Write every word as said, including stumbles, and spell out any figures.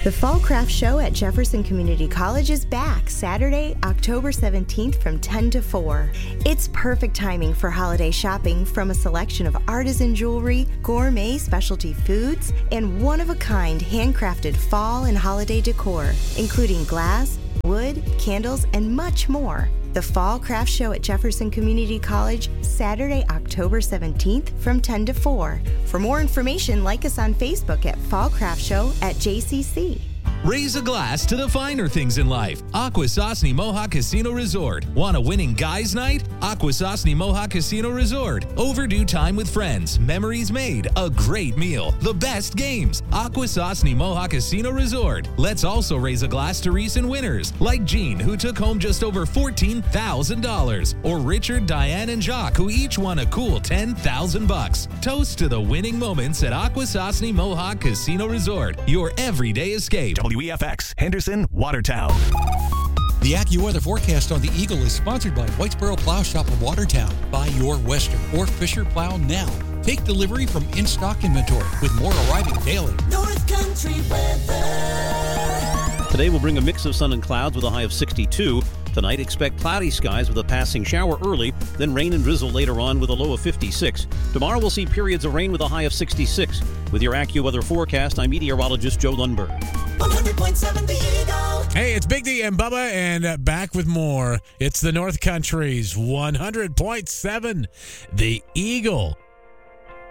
The Fall Craft Show at Jefferson Community College is back Saturday, October seventeenth from ten to four. It's perfect timing for holiday shopping from a selection of artisan jewelry, gourmet specialty foods, and one-of-a-kind handcrafted fall and holiday decor, including glass, wood, candles, and much more. The Fall Craft Show at Jefferson Community College, Saturday, October seventeenth from ten to four. For more information, like us on Facebook at Fall Craft Show at J C C. Raise a glass to the finer things in life. Akwesasne Mohawk Casino Resort. Want a winning guys' night? Akwesasne Mohawk Casino Resort. Overdue time with friends. Memories made. A great meal. The best games. Akwesasne Mohawk Casino Resort. Let's also raise a glass to recent winners, like Jean, who took home just over fourteen thousand dollars, or Richard, Diane, and Jacques, who each won a cool ten thousand bucks. Toast to the winning moments at Akwesasne Mohawk Casino Resort. Your everyday escape. W E F X, Henderson, Watertown. The AccuWeather forecast on the Eagle is sponsored by Whitesboro Plow Shop of Watertown. Buy your Western or Fisher plow now. Take delivery from in-stock inventory with more arriving daily. North Country weather. Today will bring a mix of sun and clouds with a high of sixty-two. Tonight, expect cloudy skies with a passing shower early, then rain and drizzle later on with a low of fifty-six. Tomorrow we'll see periods of rain with a high of sixty-six. With your AccuWeather forecast, I'm meteorologist Joe Lundberg. one hundred point seven The Eagle. Hey, it's Big D and Bubba, and uh, back with more. It's the North Country's one hundred point seven The Eagle.